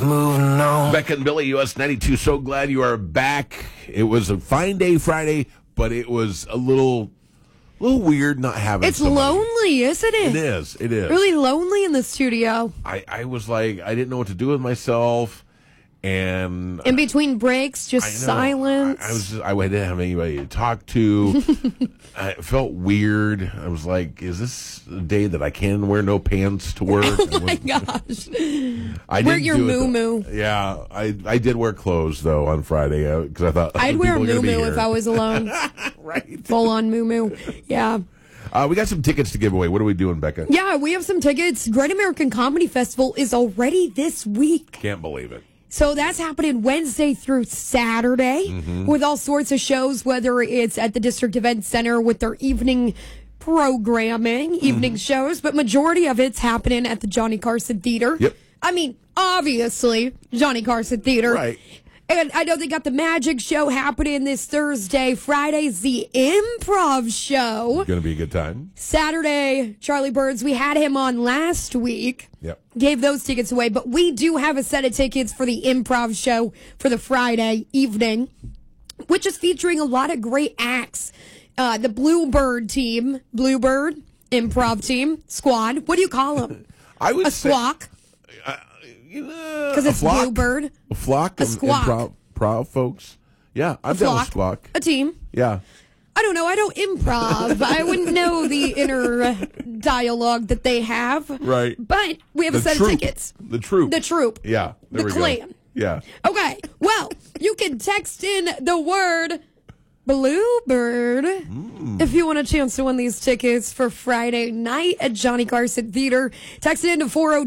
Moving on. Becca and Billy, US 92, so glad you are back. It was a fine day Friday, but it was a little weird not having It's somebody. lonely, isn't it? It is. Really lonely in the studio. I was like, I didn't know what to do with myself, and In between breaks, just silence. I didn't have anybody to talk to. It felt weird. I was like, is this a day that I can wear no pants to work? Oh my gosh. I Wear didn't your do it, moo-moo. Yeah, I did wear clothes though on Friday because I thought I'd wear a people are gonna be moo-moo here. if I was alone. Right. Full on moo-moo. Yeah. We got some tickets to give away. What are we doing, Becca? Yeah, we have some tickets. Great American Comedy Festival is already this week. Can't believe it. So that's happening Wednesday through Saturday with all sorts of shows, whether it's at the District Event Center with their evening programming, evening shows, but majority of it's happening at the Johnny Carson Theater. Yep. I mean, obviously, Johnny Carson Theater. Right. And I know they got the magic show happening this Thursday. Friday's the improv show. Going to be a good time. Saturday, Charlie Birds, we had him on last week. Yep. Gave those tickets away, but we do have a set of tickets for the improv show for the Friday evening, which is featuring a lot of great acts. The Bluebird team, Bluebird improv team, squad. What do you call them? I would A say, squawk? Because it's Bluebird. A flock A of squawk. improv folks. Yeah, I'm down with squawk. A team. Yeah. I don't know. I don't improv. I wouldn't know the inner dialogue that they have. Right. But we have a set of tickets. The troop. The troop. Yeah. There The we clan. go. Yeah. Okay. Well, you can text in the word Bluebird if you want a chance to win these tickets for Friday night at Johnny Carson Theater. Text it into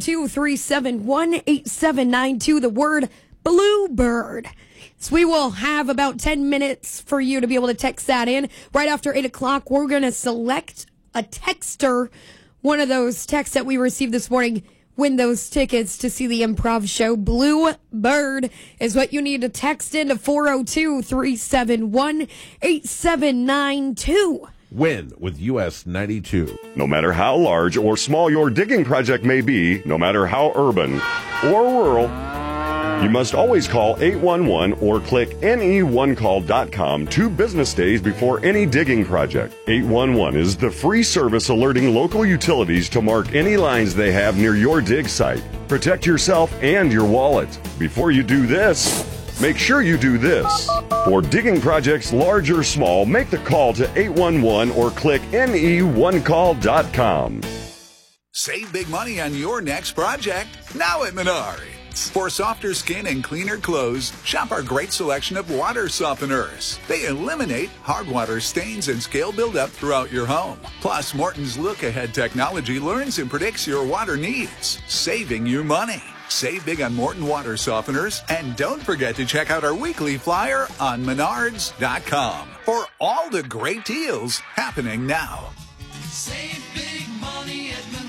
402-371-8792, the word Bluebird. So we will have about 10 minutes for you to be able to text that in. Right after 8 o'clock, we're going to select a texter, one of those texts that we received this morning. Win those tickets to see the improv show. Bluebird is what you need to text into 402-371-8792. Win with US 92. No matter how large or small your digging project may be, no matter how urban or rural, you must always call 811 or click ne1call.com 2 business days before any digging project. 811 is the free service alerting local utilities to mark any lines they have near your dig site. Protect yourself and your wallet. Before you do this, make sure you do this. For digging projects large or small, make the call to 811 or click ne1call.com. Save big money on your next project now at Menards. For softer skin and cleaner clothes, shop our great selection of water softeners. They eliminate hard water stains and scale buildup throughout your home. Plus, Morton's look-ahead technology learns and predicts your water needs, saving you money. Save big on Morton water softeners, and don't forget to check out our weekly flyer on Menards.com for all the great deals happening now. Save big money at Menards.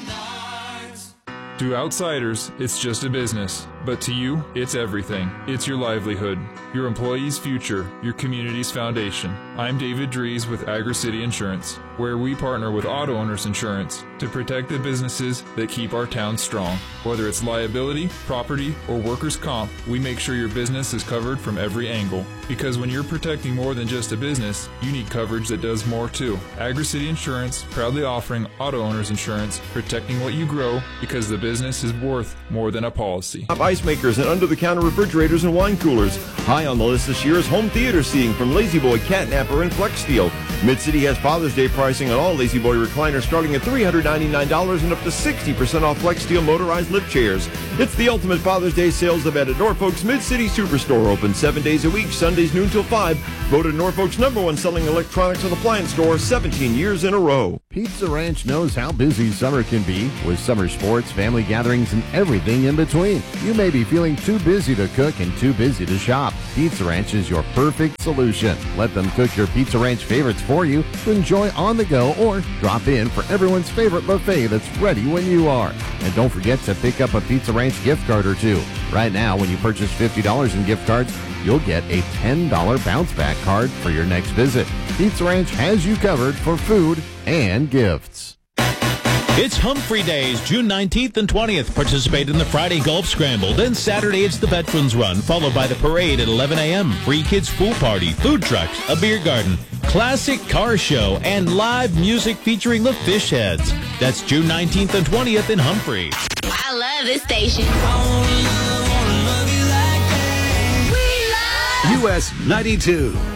To outsiders, it's just a business. But to you, it's everything. It's your livelihood, your employees' future, your community's foundation. I'm David Dries with Agri-City Insurance, where we partner with auto owners insurance to protect the businesses that keep our town strong. Whether it's liability, property, or workers' comp, we make sure your business is covered from every angle. Because when you're protecting more than just a business, you need coverage that does more too. Agri-City Insurance, proudly offering auto owners insurance, protecting what you grow because the business is worth more than a policy. Top ice makers and under-the-counter refrigerators and wine coolers. High on the list this year is home theater seating from Lazy Boy, Catnapper, and Flex Steel. Mid-City has Father's Day pricing on all Lazy Boy recliners starting at $399 and up to 60% off Flex Steel motorized lift chairs. It's the ultimate Father's Day sales event at Norfolk's Mid-City Superstore, open 7 days a week, Sundays noon till 5. Voted Norfolk's #1 selling electronics and appliance store 17 years in a row. Pizza Ranch knows how busy summer can be with summer sports, family gatherings, and everything in between. You may be feeling too busy to cook and too busy to shop. Pizza Ranch is your perfect solution. Let them cook your Pizza Ranch favorites for you to enjoy on the go or drop in for everyone's favorite buffet that's ready when you are. And don't forget to pick up a Pizza Ranch gift card or two. Right now, when you purchase $50 in gift cards, you'll get a $10 bounce back card for your next visit. Pizza Ranch has you covered for food and gifts. It's Humphrey Days, June 19th and 20th. Participate in the Friday Golf Scramble. Then Saturday, it's the Veterans Run, followed by the parade at 11 a.m. Free kids pool party, food trucks, a beer garden, classic car show, and live music featuring the Fish Heads. That's June 19th and 20th in Humphrey. I love this station. US 92.